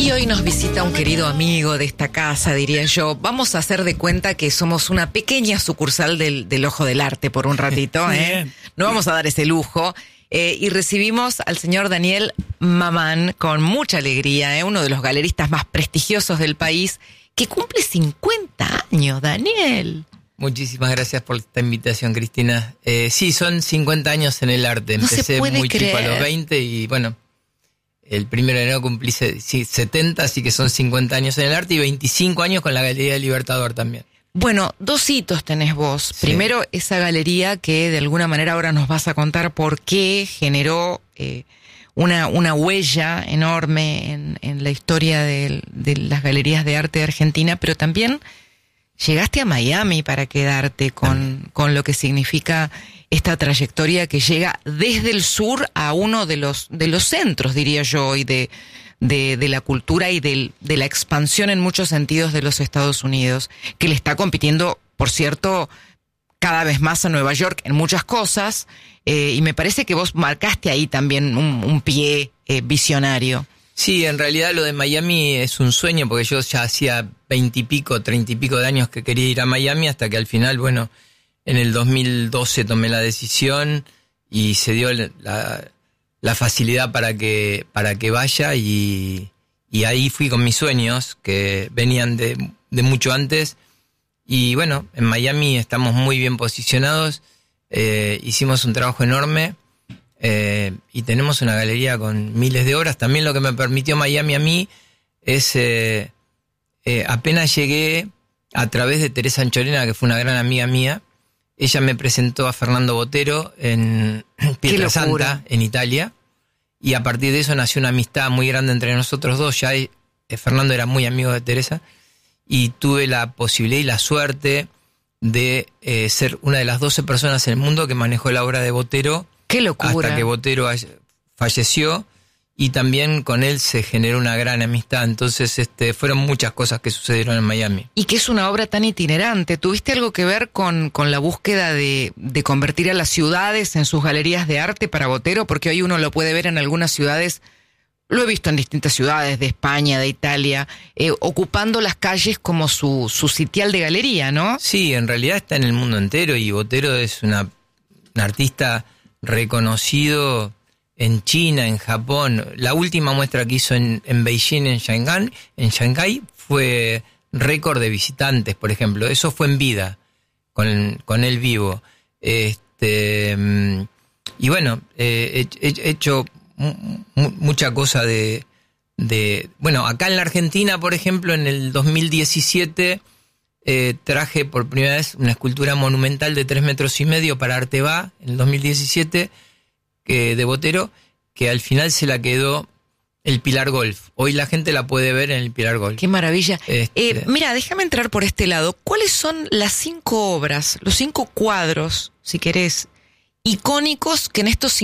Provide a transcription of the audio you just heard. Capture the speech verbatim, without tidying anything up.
Y hoy nos visita un querido amigo de esta casa, diría yo. Vamos a hacer de cuenta que somos una pequeña sucursal del, del Ojo del Arte por un ratito, ¿eh? No vamos a dar ese lujo. Eh, y recibimos al señor Daniel Mamán con mucha alegría, ¿eh? Uno de los galeristas más prestigiosos del país, que cumple cincuenta años, Daniel. Muchísimas gracias por esta invitación, Cristina. Eh, sí, son cincuenta años en el arte. No Empecé muy creer. chico, a los veinte, y bueno, el primero de enero cumplí sí, setenta, así que son cincuenta años en el arte y veinticinco años con la Galería Libertador también. Bueno, dos hitos tenés vos. Sí. Primero, esa galería que de alguna manera ahora nos vas a contar por qué generó eh, una, una huella enorme en, en la historia de, de las galerías de arte de Argentina, pero también llegaste a Miami para quedarte con, con lo que significa esta trayectoria que llega desde el sur a uno de los, de los centros, diría yo, hoy de, de, de la cultura y de, de la expansión en muchos sentidos de los Estados Unidos, que le está compitiendo, por cierto, cada vez más a Nueva York en muchas cosas, eh, y me parece que vos marcaste ahí también un, un pie eh, visionario. Sí, en realidad lo de Miami es un sueño, porque yo ya hacía veintipico, treinta y pico de años que quería ir a Miami, hasta que al final, bueno, en el dos mil doce tomé la decisión y se dio la, la facilidad para que, para que vaya, y, y ahí fui con mis sueños, que venían de, de mucho antes. Y bueno, en Miami estamos muy bien posicionados, eh, hicimos un trabajo enorme. Eh, y tenemos una galería con miles de obras. También lo que me permitió Miami a mí es, eh, eh, apenas llegué, a través de Teresa Anchorena, que fue una gran amiga mía, ella me presentó a Fernando Botero en Pietrasanta, en Italia, y a partir de eso nació una amistad muy grande entre nosotros dos. Ya eh, Fernando era muy amigo de Teresa, y tuve la posibilidad y la suerte de eh, ser una de las doce personas en el mundo que manejó la obra de Botero. ¡Qué locura! Hasta que Botero falleció, y también con él se generó una gran amistad. Entonces este, fueron muchas cosas que sucedieron en Miami. Y que es una obra tan itinerante. ¿Tuviste algo que ver con, con la búsqueda de, de convertir a las ciudades en sus galerías de arte para Botero? Porque hoy uno lo puede ver en algunas ciudades, lo he visto en distintas ciudades de España, de Italia, eh, ocupando las calles como su, su sitial de galería, ¿no? Sí, en realidad está en el mundo entero, y Botero es una, un artista reconocido en China, en Japón. La última muestra que hizo en, en Beijing, en Shanghái, en Shanghái, fue récord de visitantes, por ejemplo. Eso fue en vida, con, con él vivo. Este, y bueno, eh, he, he hecho m- mucha cosa de, de... Bueno, acá en la Argentina, por ejemplo, en el dos mil diecisiete... Eh, traje por primera vez una escultura monumental de tres metros y medio para Arteba en el dos mil diecisiete, que, de Botero, que al final se la quedó el Pilar Golf. Hoy la gente la puede ver en el Pilar Golf. ¡Qué maravilla! Este... Eh, mira, déjame entrar por este lado. ¿Cuáles son las cinco obras, los cinco cuadros, si querés, icónicos que en estos